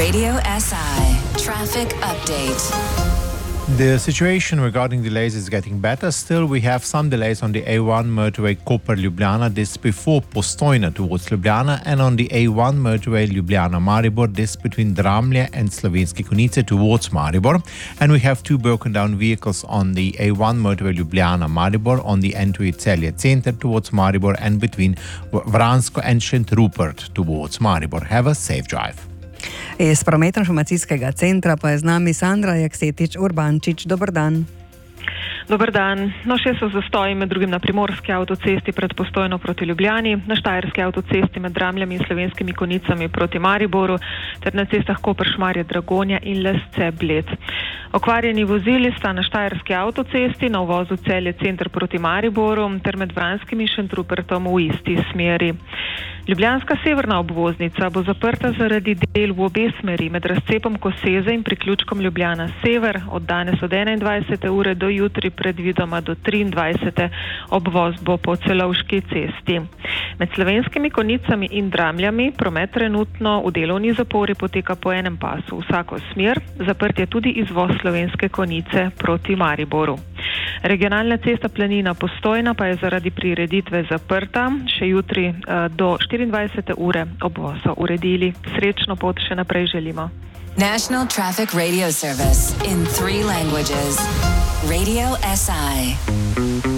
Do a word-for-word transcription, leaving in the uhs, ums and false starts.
Radio S I Traffic Update. The situation regarding delays is getting better. Still, we have some delays on the A one motorway Koper-Ljubljana, this before Postojna towards Ljubljana, and on the A one motorway Ljubljana-Maribor, this between Dramlje and Slovenske Konjice towards Maribor. And we have two broken down vehicles on the A one motorway Ljubljana-Maribor, on the N two Celje Center towards Maribor, and between Vransko and Šentrupert towards Maribor. Have a safe drive. Iz prometno-informacijskega centra pa je z nami Sandra Jaksetič-Urbančič. Dober dan. Dober dan. No, še so zastoji med drugim na primorski avtocesti pred Postojno proti Ljubljani, na štajerski avtocesti med Dramljami in Slovenskimi Konjicami proti Mariboru ter na cestah Koper-Šmarje-Dragonja in Lesce-Bled. Okvarjeni vozili sta na štajerski avtocesti na uvozu Celje Center proti Mariboru ter med Vranskim in Šentrupertom v isti smeri. Ljubljanska severna obvoznica bo zaprta zaradi del v obe smeri med razcepom Koseze in priključkom Ljubljana Sever od danes od enaindvajsete ure do jutri predvidoma do triindvajsete. Obvoz bo po Celovški cesti. Med Slovenskimi Konjicami in Dramljami promet trenutno v delovni zapori poteka po enem pasu vsako smer, zaprt je tudi izvoz Slovenske Konjice proti Mariboru. Regionalna cesta Planina Postojna pa je zaradi prireditve zaprta, še jutri uh, do štiriindvajsete ure obvoz uredili. Srečno pot še naprej želimo. National Traffic Radio Service in three languages. Radio S I.